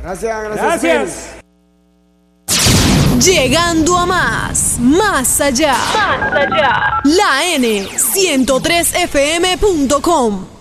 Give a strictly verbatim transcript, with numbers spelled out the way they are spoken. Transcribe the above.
Gracias, gracias. Gracias. Llegando a más, más allá. Más allá. La N ciento tres F M punto com.